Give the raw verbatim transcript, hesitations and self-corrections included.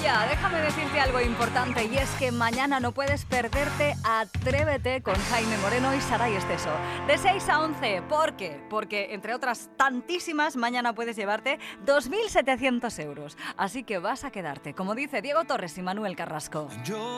día, déjame decirte algo importante y es que mañana no puedes perderte Atrévete con Jaime Moreno y Saray Esteso. De seis a once, ¿por qué? Porque, entre otras tantísimas, mañana puedes llevarte dos mil setecientos euros. Así que vas a quedarte, como dice Diego Torres y Manuel Carrasco. Yo